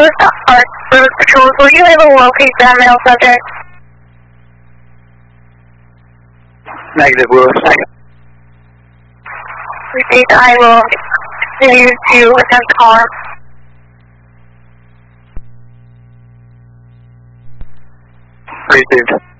Lewis Road Patrols, will you able to locate that male subject? Negative, Lewis. Received, I will continue to attempt harm. Received.